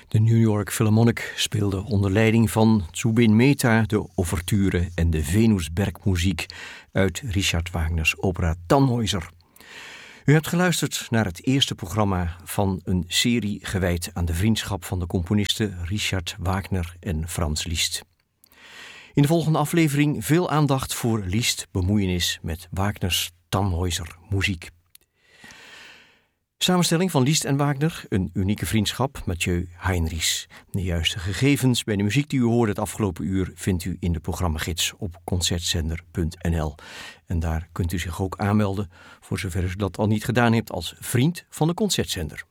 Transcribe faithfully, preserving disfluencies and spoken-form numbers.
De New York Philharmonic speelde onder leiding van Zubin Mehta de ouverture en de Venusbergmuziek uit Richard Wagners opera Tannhäuser. U hebt geluisterd naar het eerste programma van een serie gewijd aan de vriendschap van de componisten Richard Wagner en Franz Liszt. In de volgende aflevering veel aandacht voor Liszt bemoeienis met Wagners Tannhäuser muziek. Samenstelling van Liszt en Wagner, een unieke vriendschap, Mathieu Heinrichs. De juiste gegevens bij de muziek die u hoorde het afgelopen uur vindt u in de programmagids op concertzender punt n l. En daar kunt u zich ook aanmelden, voor zover u dat al niet gedaan hebt, als vriend van de Concertzender.